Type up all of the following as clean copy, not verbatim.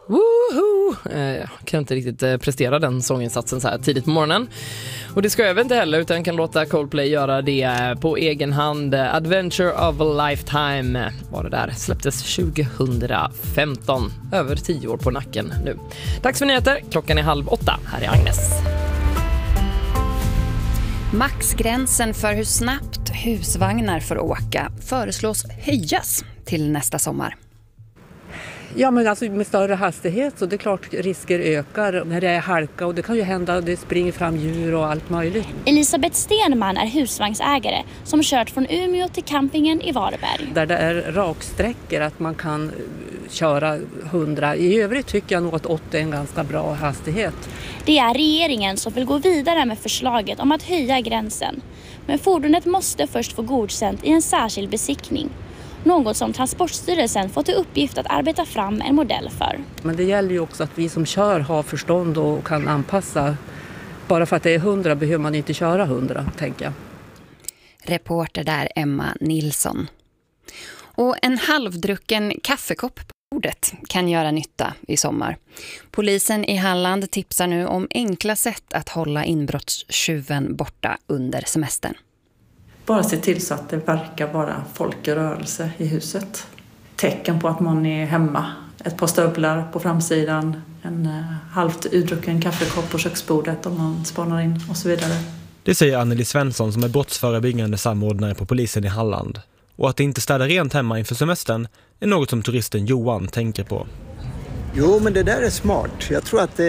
Woohoo! Jag kan inte riktigt prestera den sånginsatsen så här tidigt på morgonen. Och det ska jag väl inte heller, utan kan låta Coldplay göra det på egen hand. Adventure of a Lifetime var det där. Släpptes 2015. Över 10 år på nacken nu. Tack för nyheter. Klockan är 7:30. Här är Agnes. Maxgränsen för hur snabbt husvagnar får åka föreslås höjas till nästa sommar. Ja, men alltså med större hastighet så det är klart risker ökar när det är halka, och det kan ju hända att det springer fram djur och allt möjligt. Elisabeth Stenman är husvagnsägare som kört från Umeå till campingen i Varberg. Där det är raksträckor att man kan köra 100. I övrigt tycker jag nog att 80 är en ganska bra hastighet. Det är regeringen som vill gå vidare med förslaget om att höja gränsen. Men fordonet måste först få godkänt i en särskild besiktning. Något som Transportstyrelsen fått i uppgift att arbeta fram en modell för. Men det gäller ju också att vi som kör har förstånd och kan anpassa. Bara för att det är 100 behöver man inte köra 100, tänker jag. Reporter där Emma Nilsson. Och en halvdrucken kaffekopp på bordet kan göra nytta i sommar. Polisen i Halland tipsar nu om enkla sätt att hålla inbrottstjuven borta under semestern. Bara se till så att det verkar vara folk i rörelse i huset. Tecken på att man är hemma. Ett par stövlar på framsidan. En halvt udrucken kaffekopp på köksbordet om man spanar in och så vidare. Det säger Anneli Svensson som är brottsförebyggande samordnare på polisen i Halland. Och att inte städa rent hemma inför semestern är något som turisten Johan tänker på. Jo, men det där är smart. Jag tror att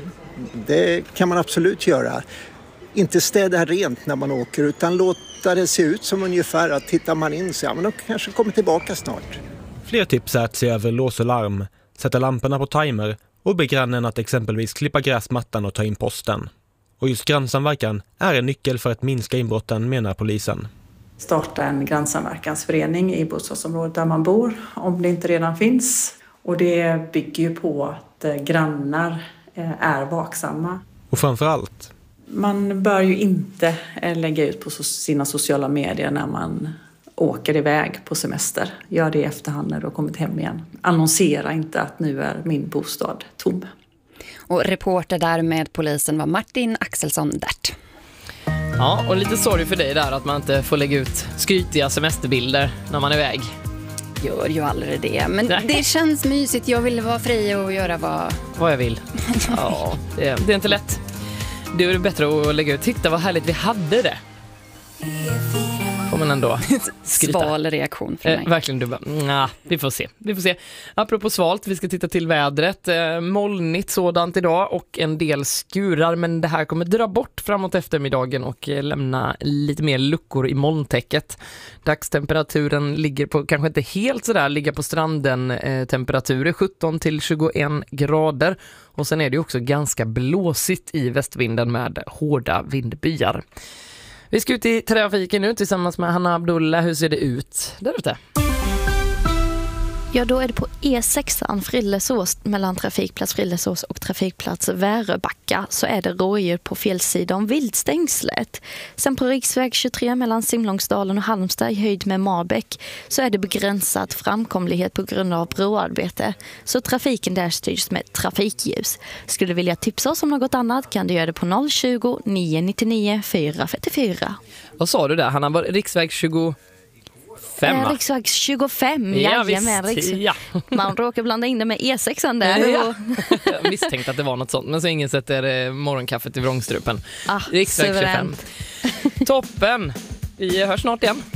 det kan man absolut göra. Inte städa rent när man åker, utan låta det se ut som ungefär att tittar man in så men de kanske kommer tillbaka snart. Fler tips är att se över lås och larm, sätta lamporna på timer och be grannen att exempelvis klippa gräsmattan och ta in posten. Och just grannsamverkan är en nyckel för att minska inbrotten, menar polisen. Starta en grannsamverkansförening i bostadsområdet där man bor, om det inte redan finns. Och det bygger ju på att grannar är vaksamma. Och framförallt, man bör ju inte lägga ut på sina sociala medier när man åker iväg på semester. Gör det i efterhand när du har kommit hem igen. Annonsera inte att nu är min bostad tom. Och reporter där med polisen var Martin Axelsson Dert. Ja, och lite sorg för dig där att man inte får lägga ut skrytiga semesterbilder när man är iväg. Gör ju aldrig det, men det känns mysigt. Jag vill vara fri och göra vad jag vill. Ja, det är inte lätt. Det är bättre att lägga ut. Titta vad härligt vi hade det. Får man ändå skryta. Sval reaktion från mig. Verkligen, du bara, vi får se. Apropå svalt, vi ska titta till vädret. Molnigt sådant idag och en del skurar, men det här kommer dra bort framåt eftermiddagen och lämna lite mer luckor i molntäcket. Dagstemperaturen ligger på, kanske inte helt sådär, ligger på stranden temperaturer 17 till 21 grader. Och sen är det också ganska blåsigt i västvinden med hårda vindbyar. Vi ska ut i trafiken nu tillsammans med Hanna Abdullah. Hur ser det ut där ute? Ja, då är det på E6 Frillesås, mellan trafikplats Frillesås och trafikplats Väröbacka, så är det rådjur på fel sida om viltstängslet. Sen på riksväg 23 mellan Simlångsdalen och Halmstad i höjd med Marbäck så är det begränsat framkomlighet på grund av broarbete. Så trafiken där styrs med trafikljus. Skulle du vilja tipsa oss om något annat kan du göra det på 020 999 444. Vad sa du där, Hanna? Var riksväg 25? Riksväg 25, ja, ja. Man råkar blanda in det med E6 där. Ja. Jag misstänkte att det var något sånt, men så ingen sätter morgonkaffet i vrångstrupen. Riksväg 25. Toppen! Vi hörs snart igen.